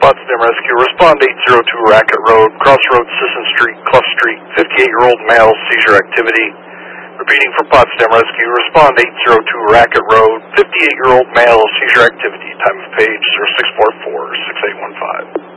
Potsdam Rescue. Respond 802 Racket Road, Crossroads, Sisson Street, Clough Street. 58-year-old male, seizure activity. Repeating for Potsdam Rescue. Respond 802 Racket Road, 58-year-old male, seizure activity. Time of page 0644-6815.